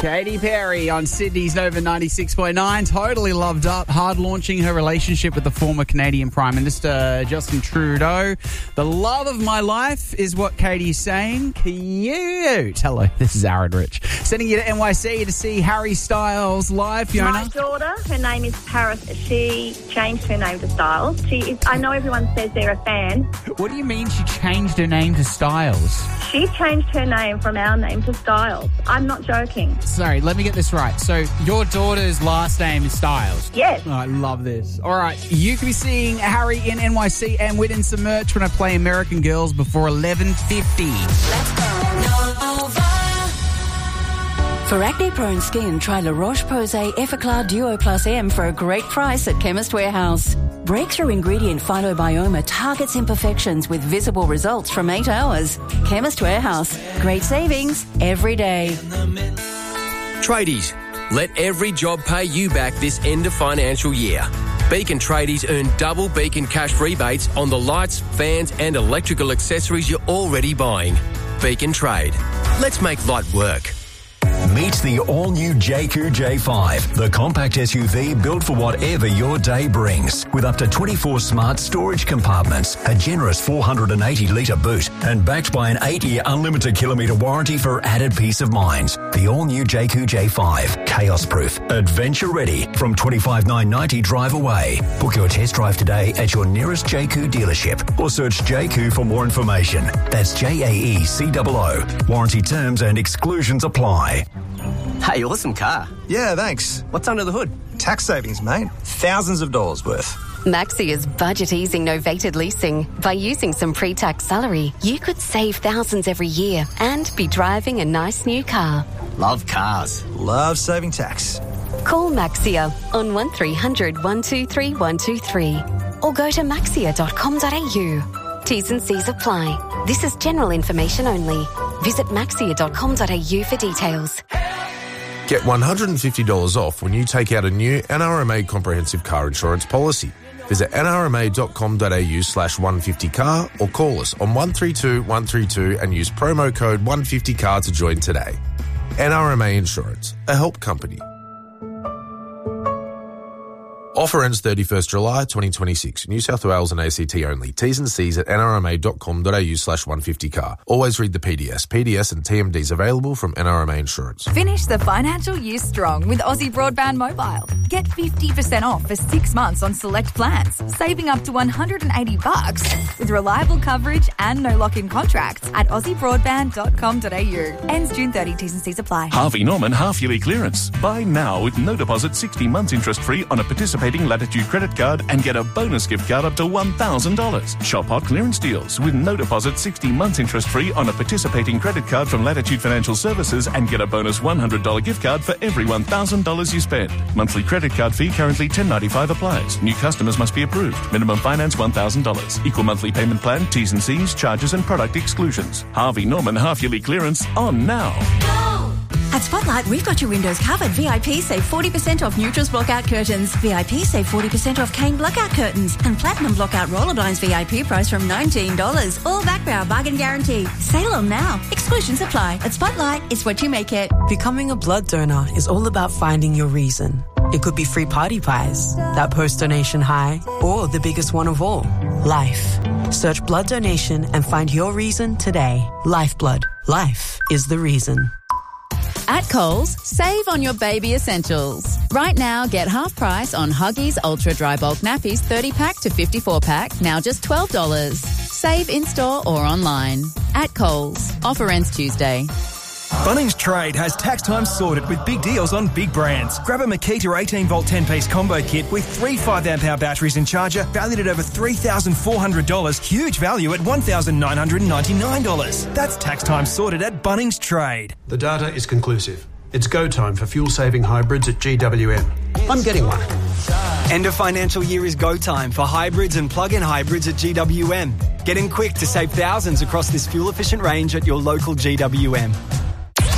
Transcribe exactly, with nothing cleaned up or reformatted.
Katy Perry on Sydney's Nova ninety-six point nine. Totally loved up. Hard launching her relationship with the former Canadian Prime Minister Justin Trudeau. The love of my life is what Katie's saying. Cute. Hello, this is Aaron Rich. Sending you to N Y C to see Harry Styles live. Fiona? My daughter, her name is Paris. She changed her name to Styles. She is, I know everyone says they're a fan. What do you mean she changed her name to Styles? She changed her name from our name to Styles. I'm not joking. Sorry, let me get this right. So your daughter's last name is Styles? Yes. Oh, I love this. All right, you can be seeing Harry in N Y C and winning some merch when I play American Girls before eleven fifty. Let's go Nova. For acne-prone skin, try La Roche-Posay Effaclar Duo Plus M for a great price at Chemist Warehouse. Breakthrough ingredient Phytobioma targets imperfections with visible results from eight hours. Chemist Warehouse. Great savings every day. Tradies, let every job pay you back this end of financial year. Beacon Tradies earn double Beacon cash rebates on the lights, fans and electrical accessories you're already buying. Beacon Trade. Let's make light work. Meet the all-new J Q J five, the compact S U V built for whatever your day brings. With up to twenty-four smart storage compartments, a generous four hundred eighty litre boot, and backed by an eight-year unlimited kilometre warranty for added peace of mind. The all-new J Q J five, chaos-proof, adventure-ready, from twenty-five thousand nine hundred ninety dollars drive away. Book your test drive today at your nearest J Q dealership or search J Q for more information. That's J A E C O O. Warranty terms and exclusions apply. Hey, awesome car. Yeah, thanks. What's under the hood? Tax savings, mate. Thousands of dollars worth. Maxi is budget easing novated leasing. By using some pre-tax salary, you could save thousands every year and be driving a nice new car. Love cars. Love saving tax. Call Maxia on one three hundred one two three one two three or go to maxia dot com dot a u. T's and C's apply. This is general information only. Visit maxia dot com dot a u for details. Get one hundred fifty dollars off when you take out a new N R M A comprehensive car insurance policy. Visit n r m a dot com dot a u slash one fifty car or call us on one three two one three two and use promo code one fifty car to join today. N R M A Insurance, a help company. Offer ends thirty-first July twenty twenty-six. New South Wales and A C T only. T's and C's at n r m a dot com dot a u slash one fifty car. Always read the P D S. P D S and T M Ds available from N R M A Insurance. Finish the financial year strong with Aussie Broadband Mobile. Get fifty percent off for six months on select plans, saving up to one hundred eighty bucks with reliable coverage and no lock-in contracts at aussie broadband dot com dot a u. Ends June thirtieth. T's and C's apply. Harvey Norman half-yearly clearance. Buy now with no deposit, sixty months interest-free on a participating Latitude credit card and get a bonus gift card up to one thousand dollars. Shop hot clearance deals with no deposit, sixty months interest-free on a participating credit card from Latitude Financial Services and get a bonus one hundred dollars gift card for every one thousand dollars you spend. Monthly credit card fee currently ten dollars ninety-five applies. New customers must be approved. Minimum finance one thousand dollars. Equal monthly payment plan, T's and C's, charges and product exclusions. Harvey Norman half-yearly clearance on now. At Spotlight, we've got your windows covered. V I P save forty percent off Neutrals Blockout Curtains. V I P save forty percent off Kane Blockout Curtains. And Platinum Blockout Roller Blinds V I P price from nineteen dollars. All backed by our bargain guarantee. Sale on now. Exclusions apply. At Spotlight, it's what you make it. Becoming a blood donor is all about finding your reason. It could be free party pies, that post-donation high, or the biggest one of all, life. Search blood donation and find your reason today. Lifeblood. Life is the reason. At Coles, save on your baby essentials. Right now, get half price on Huggies Ultra Dry Bulk Nappies thirty pack to fifty-four pack, now just twelve dollars. Save in-store or online. At Coles. Offer ends Tuesday. Bunnings Trade has tax time sorted with big deals on big brands. Grab a Makita eighteen volt ten piece combo kit with three five amp hour batteries and charger valued at over three thousand four hundred dollars. Huge value at one thousand nine hundred ninety-nine dollars. That's tax time sorted at Bunnings Trade. The data is conclusive. It's go time for fuel-saving hybrids at G W M. I'm getting one. End of financial year is go time for hybrids and plug-in hybrids at G W M. Get in quick to save thousands across this fuel-efficient range at your local G W M.